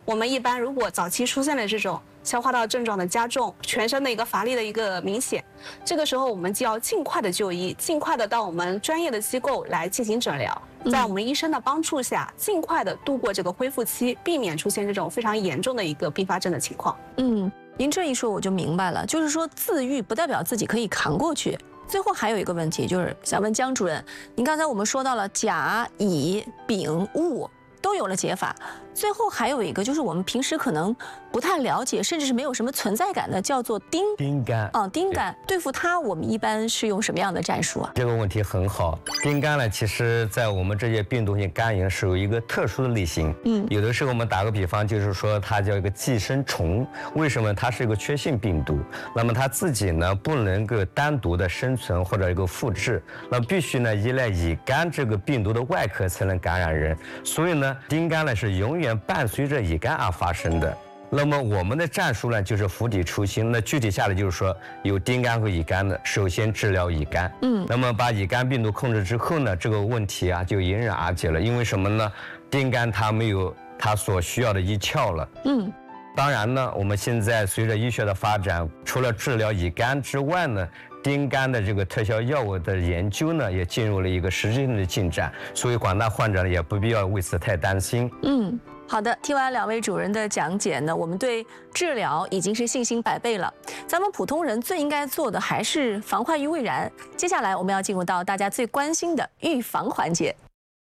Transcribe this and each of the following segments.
我们一般如果早期出现了这种消化道症状的加重，全身的一个乏力的一个明显，这个时候我们就要尽快的就医，尽快的到我们专业的机构来进行诊疗，在我们医生的帮助下，尽快的度过这个恢复期，避免出现这种非常严重的一个并发症的情况。 您这一说我就明白了，就是说自愈不代表自己可以扛过去。最后还有一个问题，就是想问江主任，您刚才我们说到了甲、乙、丙、戊都有了解法，最后还有一个就是我们平时可能不太了解，甚至是没有什么存在感的，叫做丁肝。丁肝对付它，我们一般是用什么样的战术啊？ 这个问题很好。丁肝呢，其实在我们这些病毒性肝炎是有一个特殊的类型。有的时候我们打个比方，就是说它叫一个寄生虫。为什么？它是一个缺陷病毒，那么它自己呢不能够单独的生存或者一个复制，那必须呢依赖乙肝这个病毒的外壳才能感染人。所以呢，丁肝呢是永远伴随着乙肝而发生的。那么我们的战术呢，就是釜底抽薪。那具体下来就是说，有丁肝和乙肝的，首先治疗乙肝。那么把乙肝病毒控制之后呢，这个问题啊就迎刃而解了。因为什么呢？丁肝它没有它所需要的一窍了。当然呢，我们现在随着医学的发展，除了治疗乙肝之外呢，丁肝的这个特效药物的研究呢，也进入了一个实质性的进展，所以广大患者呢也不必要为此太担心。 好的，听完两位主任的讲解呢，我们对治疗已经是信心百倍了。咱们普通人最应该做的还是防患于未然。接下来我们要进入到大家最关心的预防环节。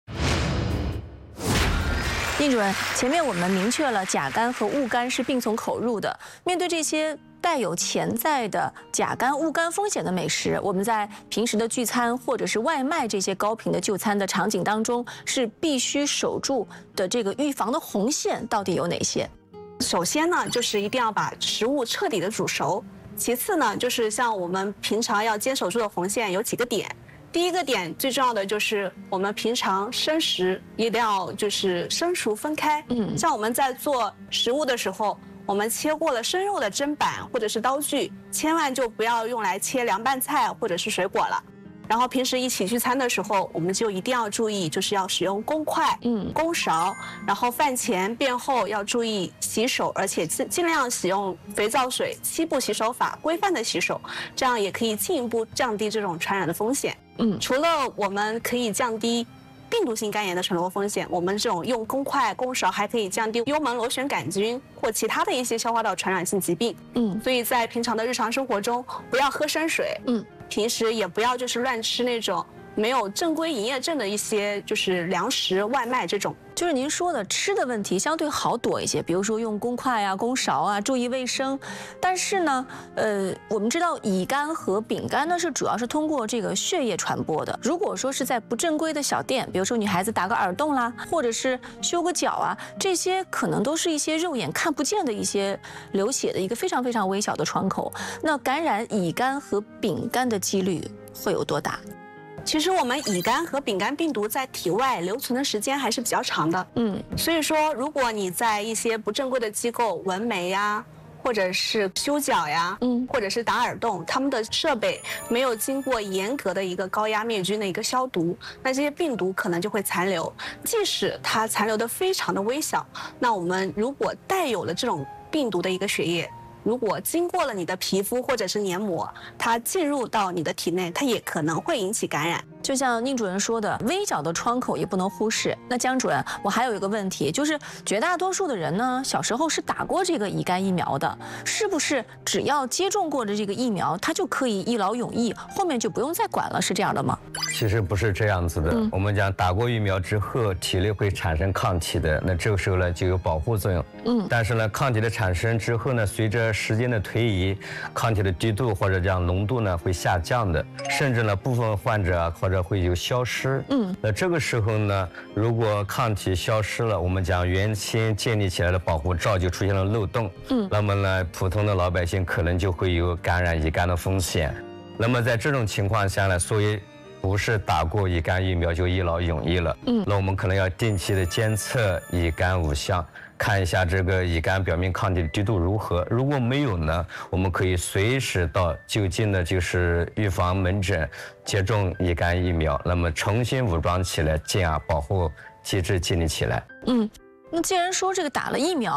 丁主任，前面我们明确了甲肝和戊肝是病从口入的。面对这些带有潜在的甲肝、戊肝风险的美食，我们在平时的聚餐或者是外卖这些高频的就餐的场景当中，是必须守住的这个预防的红线到底有哪些？ 首先呢，就是一定要把食物彻底的煮熟。其次呢，就是像我们平常要坚守住的红线有几个点。第一个点最重要的就是我们平常生食一定要就是生熟分开。像我们在做食物的时候，我们切过了生肉的砧板或者是刀具，千万就不要用来切凉拌菜或者是水果了。然后平时一起聚餐的时候，我们就一定要注意，就是要使用公筷、公勺，然后饭前便后要注意洗手，而且尽量使用肥皂水，7步洗手法，规范的洗手，这样也可以进一步降低这种传染的风险。除了我们可以降低病毒性肝炎的传播风险，我们这种用公筷、公勺还可以降低幽门螺旋杆菌或其他的一些消化道传染性疾病。所以在平常的日常生活中，不要喝生水。平时也不要就是乱吃那种没有正规营业证的一些就是粮食、外卖这种。 就是您说的吃的问题相对好躲一些，比如说用公筷啊、公勺啊，注意卫生。但是呢，我们知道乙肝和丙肝呢主要是通过这个血液传播的。如果说是在不正规的小店，比如说女孩子打个耳洞啦，或者是修个脚啊，这些可能都是一些肉眼看不见的一些流血的一个非常非常微小的窗口。那感染乙肝和丙肝的几率会有多大？ 其实我们乙肝和丙肝病毒在体外留存的时间还是比较长的。所以说如果你在一些不正规的机构纹眉呀，或者是修脚呀，或者是打耳洞，他们的设备没有经过严格的一个高压灭菌的一个消毒，那这些病毒可能就会残留。即使它残留的非常的微小，那我们如果带有了这种病毒的一个血液，如果经过了你的皮肤或者是黏膜，它进入到你的体内，它也可能会引起感染。 就像宁主任说的，微小的窗口也不能忽视。那江主任，我还有一个问题，就是绝大多数的人呢，小时候是打过这个乙肝疫苗的，是不是只要接种过的这个疫苗，它就可以一劳永逸，后面就不用再管了，是这样的吗？ 其实不是这样子的。我们讲打过疫苗之后，体内会产生抗体的，那这个时候呢就有保护作用。但是呢，抗体的产生之后呢，随着时间的推移，抗体的滴度或者讲浓度呢会下降的，甚至呢部分患者或者会有消失。那这个时候呢，如果抗体消失了，我们讲原先建立起来的保护罩就出现了漏洞。那么呢，普通的老百姓可能就会有感染乙肝的风险。那么在这种情况下呢，所以不是打过乙肝疫苗就一劳永逸了。那我们可能要定期的监测乙肝5项，看一下这个乙肝表面抗体的滴度如何。如果没有呢，我们可以随时到就近的就是预防门诊接种乙肝疫苗，那么重新武装起来，进而保护机制建立起来。 那既然说这个打了疫苗